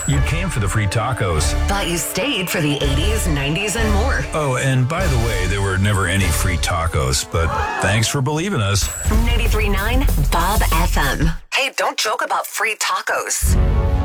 You came for the free tacos. But you stayed for the 80s, 90s, and more. Oh, and by the way, there were never any free tacos, but thanks for believing us. 93.9 Bob FM. Hey, don't joke about free tacos.